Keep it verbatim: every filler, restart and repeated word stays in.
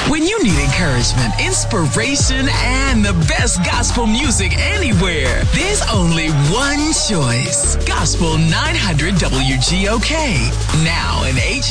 When you need encouragement, inspiration, and the best gospel music anywhere, there's only one choice. Gospel nine hundred W G O K. Now in H